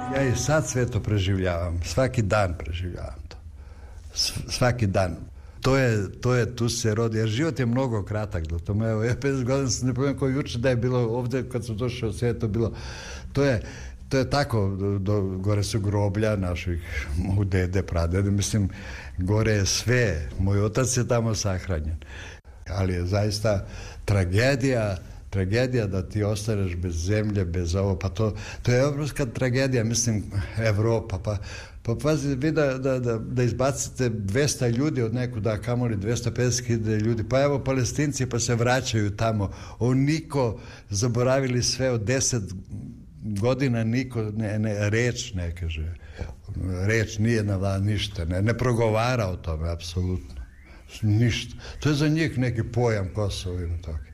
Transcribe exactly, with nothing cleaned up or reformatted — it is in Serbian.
Ja i sad sve to preživljavam, svaki dan preživljavam to, svaki dan. To je, to je, tu se rodi, jer život je mnogo kratak do tome. Evo, ja pedeset godina sam ne povijem koji juče da je bilo ovdje kad sam došao sve to bilo. To je, to je tako, do, do, gore su groblja naših, moj dede, pradede, mislim, gore je sve. Moj otac je tamo sahranjen. Ali je zaista tragedija, tragedija da ti ostaneš bez zemlje, bez ovo, pa to, to je evropska tragedija, mislim, Evropa, pa Pa pazi, vi da, da, da, da izbacite dvesta ljudi od nekuda, kamoli dvesta pedeset hiljada ljudi, pa evo Palestinci pa se vraćaju tamo, o niko, zaboravili sve od deset godina, niko, ne, ne, reč ne kaže, reč nije na ništa, ne, ne progovara o tome, apsolutno, ništa. To je za njih neki pojam Kosovo i tako.